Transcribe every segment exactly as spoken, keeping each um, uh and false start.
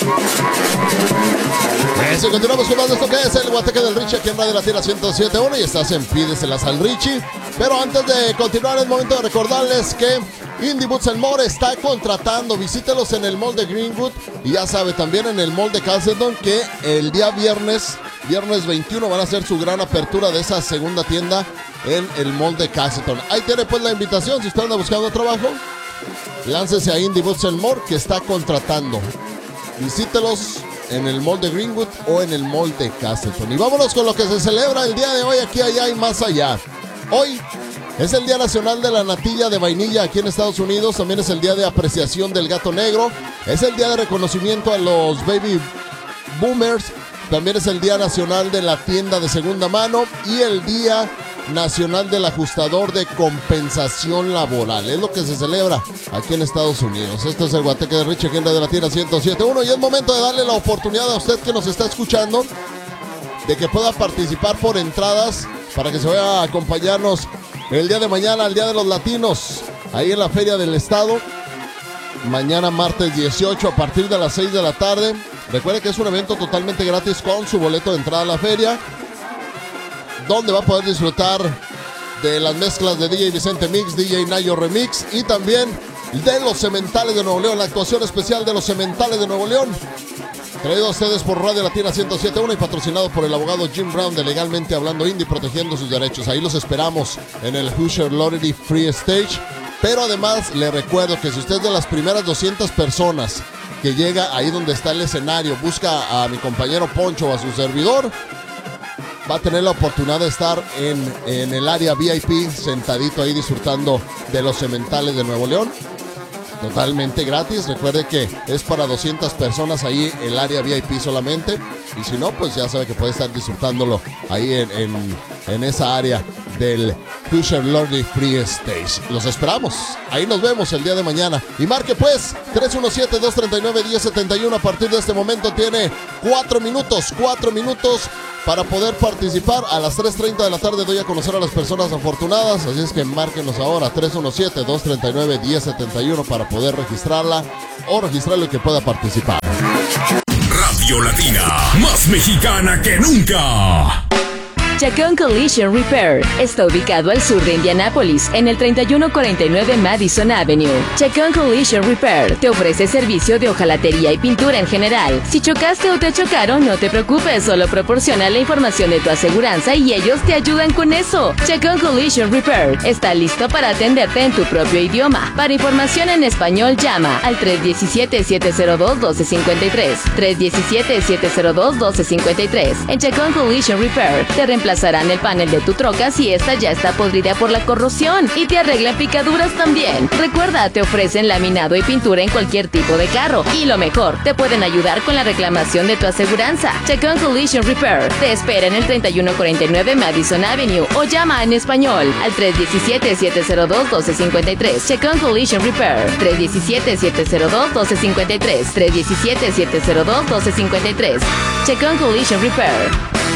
Eso, continuamos con más de esto que es el Guateque del Richie aquí en Radio Latina ciento siete punto uno y estás en Pídeselas al Richie. Pero antes de continuar es momento de recordarles que Indie Boots and More está contratando. Visítelos en el mall de Greenwood y ya sabe, también en el mall de Castleton, que el día viernes, viernes veintiuno, van a hacer su gran apertura de esa segunda tienda en el mall de Castleton. Ahí tiene pues la invitación, si usted anda buscando trabajo, láncese a Indie Boots and More que está contratando. Visítelos en el mall de Greenwood o en el mall de Castleton. Y vámonos con lo que se celebra el día de hoy aquí, allá y más allá. Hoy es el Día Nacional de la Natilla de Vainilla aquí en Estados Unidos. También es el Día de Apreciación del Gato Negro. Es el Día de Reconocimiento a los Baby Boomers. También es el Día Nacional de la Tienda de Segunda Mano y el Día Nacional del Ajustador de Compensación Laboral. Es lo que se celebra aquí en Estados Unidos. Esto es el Guateque de Richie, aquí en Radio Latina ciento siete punto uno, y es momento de darle la oportunidad a usted que nos está escuchando de que pueda participar por entradas para que se vaya a acompañarnos el día de mañana, el Día de los Latinos, ahí en la Feria del Estado. Mañana martes dieciocho a partir de las seis de la tarde. Recuerde que es un evento totalmente gratis con su boleto de entrada a la feria, donde va a poder disfrutar de las mezclas de D J Vicente Mix, D J Nayo Remix y también de los Sementales de Nuevo León, la actuación especial de los Sementales de Nuevo León. Traído a ustedes por Radio Latina ciento siete punto uno y patrocinado por el abogado Jim Brown de Legalmente Hablando Indie, protegiendo sus derechos. Ahí los esperamos en el Hoosier Lottery Free Stage. Pero además le recuerdo que si usted es de las primeras doscientas personas que llega ahí donde está el escenario, busca a mi compañero Poncho o a su servidor, va a tener la oportunidad de estar en, en el área V I P, sentadito ahí disfrutando de los Sementales de Nuevo León. Totalmente gratis. Recuerde que es para doscientas personas ahí el área V I P solamente. Y si no, pues ya sabe que puede estar disfrutándolo ahí en, en, en esa área del Hoosier Lottery Free Stage. Los esperamos. Ahí nos vemos el día de mañana. Y marque pues tres uno siete, dos tres nueve, uno cero siete uno. A partir de este momento tiene cuatro minutos. cuatro minutos para poder participar. A las tres treinta de la tarde doy a conocer a las personas afortunadas. Así es que márquenos ahora tres uno siete, dos tres nueve, uno cero siete uno para poder registrarla o registrarlo y que pueda participar. Radio Latina, más mexicana que nunca. Chacón Collision Repair está ubicado al sur de Indianápolis, en el treinta y uno cuarenta y nueve Madison Avenue. Chacón Collision Repair te ofrece servicio de hojalatería y pintura en general. Si chocaste o te chocaron, no te preocupes, solo proporciona la información de tu aseguranza y ellos te ayudan con eso. Chacón Collision Repair está listo para atenderte en tu propio idioma. Para información en español, llama al tres uno siete, siete cero dos, uno dos cinco tres. tres uno siete, siete cero dos, uno dos cinco tres. En Chacón Collision Repair te reemplazarán el panel de tu troca si esta ya está podrida por la corrosión y te arreglan picaduras también. Recuerda, te ofrecen laminado y pintura en cualquier tipo de carro y lo mejor, te pueden ayudar con la reclamación de tu aseguranza. Chacón Collision Repair te espera en el treinta y uno cuarenta y nueve Madison Avenue o llama en español al tres uno siete, siete cero dos, uno dos cinco tres. Chacón Collision Repair tres uno siete, siete cero dos, uno dos cinco tres. tres uno siete, siete cero dos, uno dos cinco tres. Chacón Collision Repair.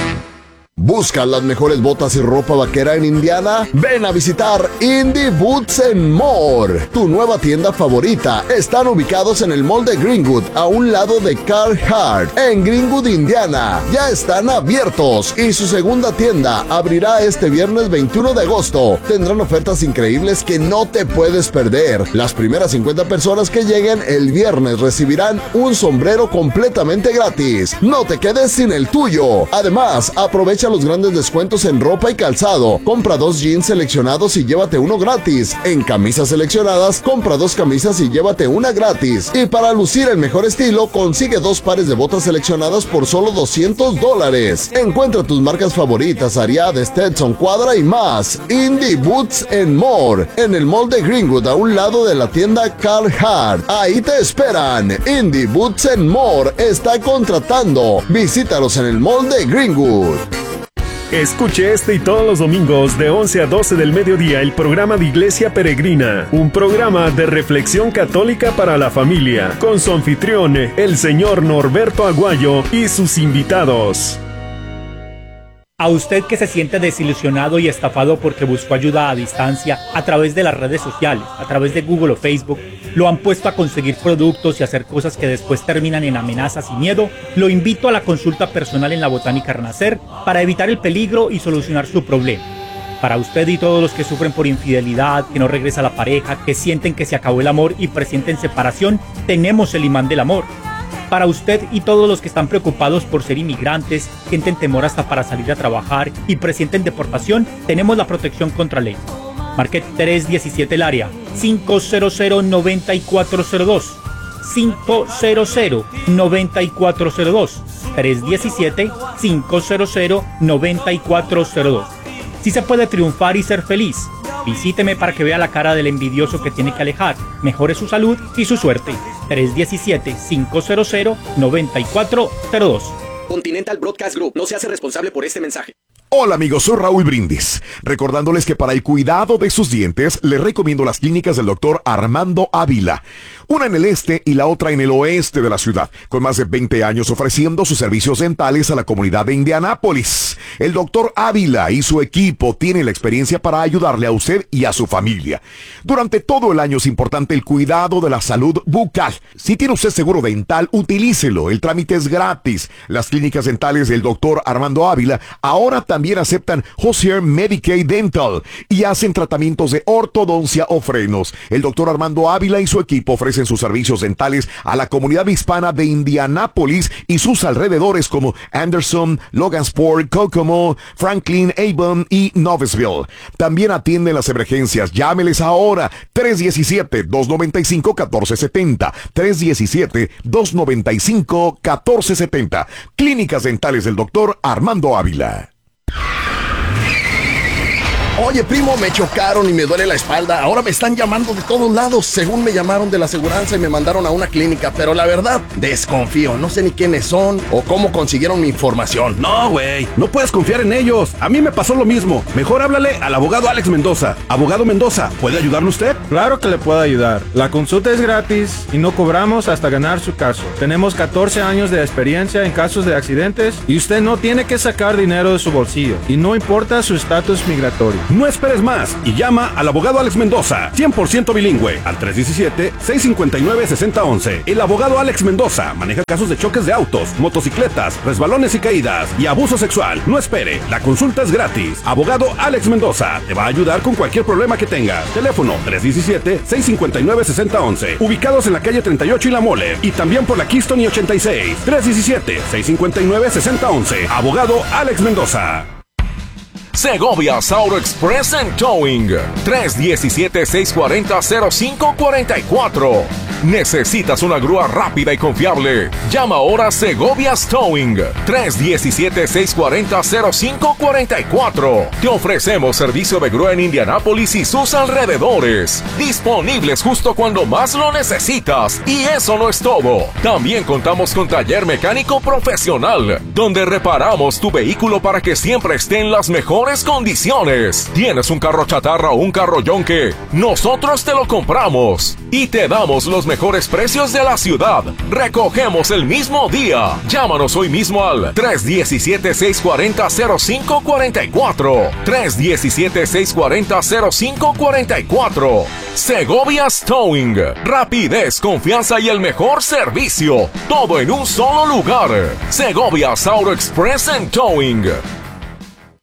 ¿Buscas las mejores botas y ropa vaquera en Indiana? Ven a visitar Indie Boots and More, tu nueva tienda favorita. Están ubicados en el mall de Greenwood, a un lado de Carhartt, en Greenwood, Indiana. Ya están abiertos y su segunda tienda abrirá este viernes veintiuno de agosto. Tendrán ofertas increíbles que no te puedes perder. Las primeras cincuenta personas que lleguen el viernes recibirán un sombrero completamente gratis. No te quedes sin el tuyo. Además, aprovecha los grandes descuentos en ropa y calzado. Compra dos jeans seleccionados y llévate uno gratis. En camisas seleccionadas, compra dos camisas y llévate una gratis. Y para lucir el mejor estilo, consigue dos pares de botas seleccionadas por solo doscientos dólares. Encuentra tus marcas favoritas, Ariat, Stetson, Cuadra y más. Indie Boots and More, en el mall de Greenwood, a un lado de la tienda Carhartt. Ahí te esperan. Indie Boots and More está contratando. Visítalos en el mall de Greenwood. Escuche este y todos los domingos de once a doce del mediodía el programa de Iglesia Peregrina, un programa de reflexión católica para la familia, con su anfitrión, el señor Norberto Aguayo y sus invitados. A usted que se siente desilusionado y estafado porque buscó ayuda a distancia a través de las redes sociales, a través de Google o Facebook, lo han puesto a conseguir productos y hacer cosas que después terminan en amenazas y miedo, lo invito a la consulta personal en la Botánica Renacer para evitar el peligro y solucionar su problema. Para usted y todos los que sufren por infidelidad, que no regresa la pareja, que sienten que se acabó el amor y presienten separación, tenemos el imán del amor. Para usted y todos los que están preocupados por ser inmigrantes, sienten temor hasta para salir a trabajar y presienten deportación, tenemos la protección contra ley. Marque tres diecisiete el área, cinco cero cero, nueve cuatro cero dos, cinco cero cero, nueve cuatro cero dos, tres diecisiete, cinco cero cero, nueve cuatro cero dos. Si se puede triunfar y ser feliz, visíteme para que vea la cara del envidioso que tiene que alejar, mejore su salud y su suerte. tres diecisiete, cinco cero cero, nueve cuatro cero dos. Continental Broadcast Group no se hace responsable por este mensaje. Hola amigos, soy Raúl Brindis, recordándoles que para el cuidado de sus dientes les recomiendo las clínicas del doctor Armando Ávila, una en el este y la otra en el oeste de la ciudad, con más de veinte años ofreciendo sus servicios dentales a la comunidad de Indianápolis. El doctor Ávila y su equipo tienen la experiencia para ayudarle a usted y a su familia. Durante todo el año es importante el cuidado de la salud bucal. Si tiene usted seguro dental, utilícelo, el trámite es gratis. Las clínicas dentales del doctor Armando Ávila ahora también También aceptan Hozier Medicaid Dental y hacen tratamientos de ortodoncia o frenos. El doctor Armando Ávila y su equipo ofrecen sus servicios dentales a la comunidad hispana de Indianápolis y sus alrededores como Anderson, Logansport, Kokomo, Franklin, Avon y Noblesville. También atienden las emergencias. Llámeles ahora tres diecisiete, dos noventa y cinco, catorce setenta, tres diecisiete, dos noventa y cinco, catorce setenta. Clínicas dentales del doctor Armando Ávila. Oye, primo, me chocaron y me duele la espalda. Ahora me están llamando de todos lados. Según me llamaron de la aseguranza y me mandaron a una clínica. Pero la verdad, desconfío. No sé ni quiénes son o cómo consiguieron mi información. No, güey. No puedes confiar en ellos. A mí me pasó lo mismo. Mejor háblale al abogado Alex Mendoza. Abogado Mendoza, ¿puede ayudarle usted? Claro que le puedo ayudar. La consulta es gratis y no cobramos hasta ganar su caso. Tenemos catorce años de experiencia en casos de accidentes y usted no tiene que sacar dinero de su bolsillo. Y no importa su estatus migratorio. No esperes más y llama al abogado Alex Mendoza, cien por ciento bilingüe, al tres diecisiete, seis cincuenta y nueve, sesenta once. El abogado Alex Mendoza maneja casos de choques de autos, motocicletas, resbalones y caídas y abuso sexual. No espere, la consulta es gratis. Abogado Alex Mendoza te va a ayudar con cualquier problema que tengas. Teléfono tres diecisiete, seis cincuenta y nueve, sesenta once. Ubicados en la calle treinta y ocho y La Mole y también por la Keystone y ochenta y seis. tres diecisiete, seis cincuenta y nueve, sesenta once. Abogado Alex Mendoza. Segovia's Auto Express and Towing. tres diecisiete, seis cuarenta, cero cinco cuarenta y cuatro. ¿Necesitas una grúa rápida y confiable? Llama ahora a Segovia's Towing. tres diecisiete, seis cuarenta, cero cinco cuarenta y cuatro. Te ofrecemos servicio de grúa en Indianápolis y sus alrededores. Disponibles justo cuando más lo necesitas. Y eso no es todo. También contamos con taller mecánico profesional, donde reparamos tu vehículo para que siempre esté en las mejores condiciones. ¿Tienes un carro chatarra o un carro yonque? Nosotros te lo compramos y te damos los mejores precios de la ciudad. Recogemos el mismo día. Llámanos hoy mismo al tres diecisiete, seis cuarenta, cero cinco cuarenta y cuatro. tres diecisiete, seis cuarenta, cero cinco cuarenta y cuatro. Segovia's Towing. Rapidez, confianza y el mejor servicio. Todo en un solo lugar. Segovia's Auto Express and Towing.